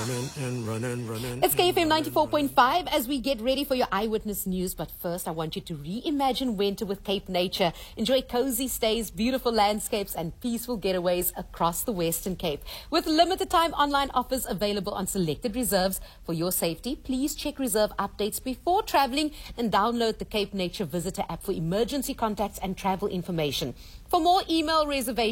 It's KFM 94.5 as we get ready for your eyewitness news. But first, I want you to reimagine winter with Cape Nature. Enjoy cozy stays, beautiful landscapes and peaceful getaways across the Western Cape. With limited time online offers available on selected reserves. For your safety, please check reserve updates before traveling and download the Cape Nature Visitor app for emergency contacts and travel information. For more, email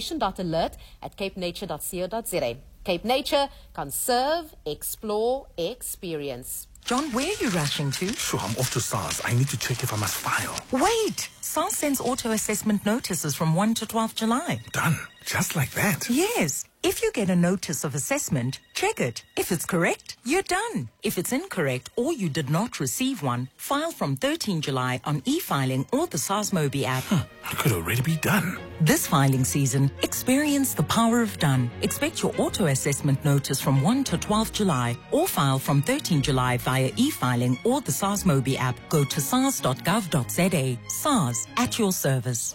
reservation.alert@capenature.co.za. Cape Nature, conserve, explore, experience. John, where are you rushing to? Sure, I'm off to SARS. I need to check if I must file. Wait! SARS sends auto-assessment notices from 1 to 12 July. Done. Just like that? Yes. If you get a notice of assessment, check it. If it's correct, you're done. If it's incorrect or you did not receive one, file from 13 July on e-filing or the SARS Mobi app. I could already be done. This filing season, experience the power of done. Expect your auto-assessment notice from 1 to 12 July or file from 13 July via e-filing or the SARS Mobi app. Go to sars.gov.za. SARS, at your service.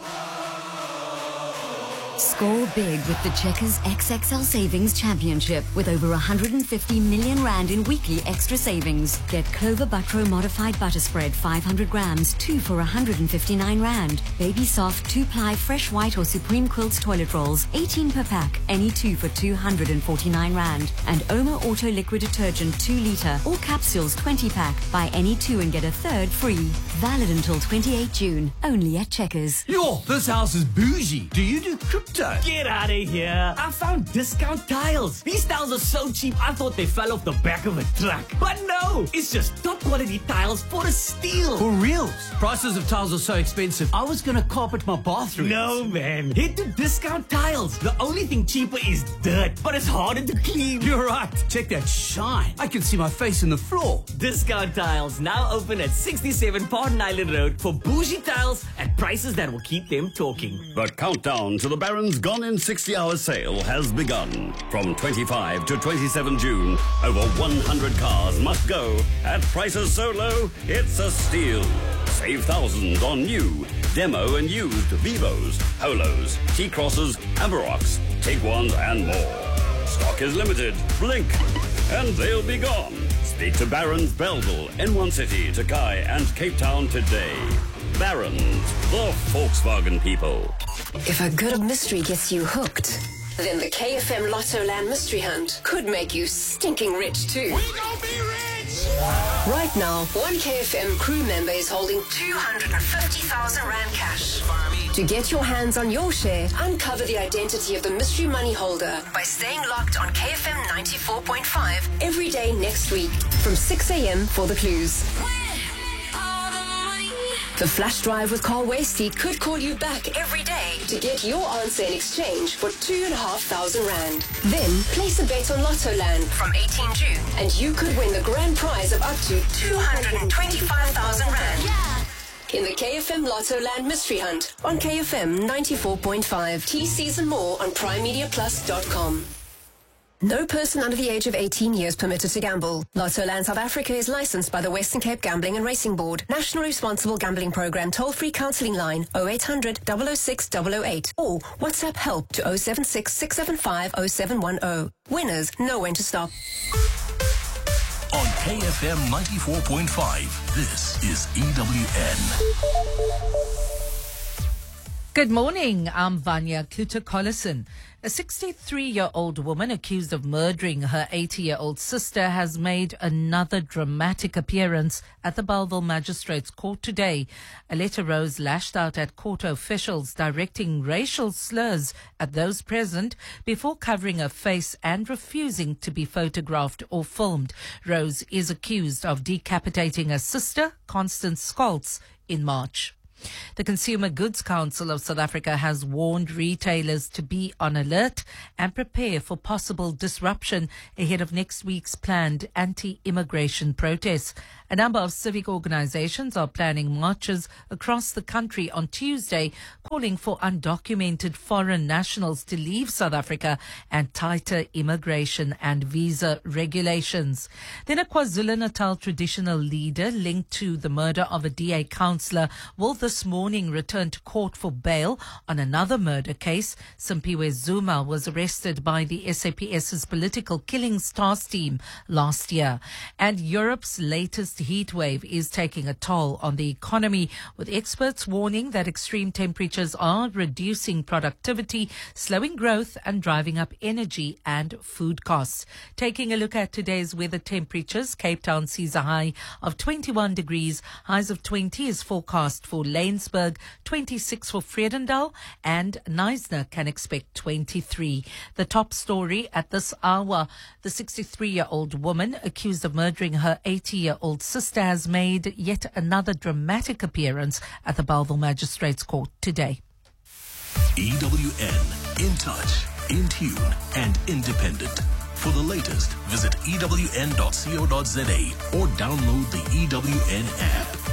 Score big with the Checkers XXL Savings Championship with over 150 million rand in weekly extra savings. Get Clover Butro Modified Butter Spread 500 grams, 2 for 159 rand. Baby Soft 2-ply Fresh White or Supreme Quilts Toilet Rolls, 18 per pack, any 2 for 249 rand. And Oma Auto Liquid Detergent 2 litre or capsules 20 pack. Buy any 2 and get a third free. Valid until 28 June. Only at Checkers. Yo, this house is bougie. Do you do crypto? Get out of here. I found discount tiles. These tiles are so cheap, I thought they fell off the back of a truck. But no, it's just top quality tiles for a steal. For reals. Prices of tiles are so expensive. I was going to carpet my bathroom. No, man. Head to Discount Tiles. The only thing cheaper is dirt, but it's harder to clean. You're right. Check that shine. I can see my face in the floor. Discount Tiles now open at 67 Pardon Island Road for bougie tiles at prices that will keep them talking. The countdown to the Barron's Gone in 60-hour sale has begun. From 25 to 27 June, over 100 cars must go at prices so low, it's a steal. Save thousands on new, demo and used Vivos, Polos, T-Crosses, Amarocks, Tiguans and more. Stock is limited. Blink and they'll be gone. Speak to Barron's Belleville, N1 City, Takai and Cape Town today. Barron's, the Volkswagen people. If a good mystery gets you hooked, then the KFM Lotto Land Mystery Hunt could make you stinking rich too. We gon' be rich! Right now, one KFM crew member is holding 250,000 Rand cash. To get your hands on your share, uncover the identity of the mystery money holder by staying locked on KFM 94.5 every day next week from 6 a.m. for the clues. The flash drive with Carl Wasty could call you back every day to get your answer in exchange for 2,500 Rand. Then place a bet on Lotto Land from 18 June and you could win the grand prize of up to 225,000 Rand. Yeah. In the KFM Lotto Land Mystery Hunt on KFM 94.5. TCs and more on primemediaplus.com. No person under the age of 18 years permitted to gamble. Lotto Land South Africa is licensed by the Western Cape Gambling and Racing Board. National Responsible Gambling Program toll-free counselling line 0800 006 008 or WhatsApp help to 076 675 0710. Winners know when to stop. On KFM 94.5, this is EWN. Good morning, I'm Vanya Kluter-Collison. A 63-year-old woman accused of murdering her 80-year-old sister has made another dramatic appearance at the Belleville Magistrates Court today. Aletta Rose lashed out at court officials directing racial slurs at those present before covering her face and refusing to be photographed or filmed. Rose is accused of decapitating her sister, Constance Scholtz, in March. The Consumer Goods Council of South Africa has warned retailers to be on alert and prepare for possible disruption ahead of next week's planned anti-immigration protests. A number of civic organizations are planning marches across the country on Tuesday, calling for undocumented foreign nationals to leave South Africa and tighter immigration and visa regulations. Then a KwaZulu-Natal traditional leader linked to the murder of a DA councillor will this this morning returned to court for bail on another murder case. Simpiwe Zuma was arrested by the SAPS's political killings task team last year. And Europe's latest heat wave is taking a toll on the economy, with experts warning that extreme temperatures are reducing productivity, slowing growth and driving up energy and food costs. Taking a look at today's weather temperatures, Cape Town sees a high of 21 degrees, highs of 20 is forecast for Laingsburg, 26 for Vredendal, and Knysna can expect 23. The top story at this hour, the 63-year-old woman accused of murdering her 80-year-old sister has made yet another dramatic appearance at the Bellville Magistrates Court today. EWN, in touch, in tune, and independent. For the latest, visit ewn.co.za or download the EWN app.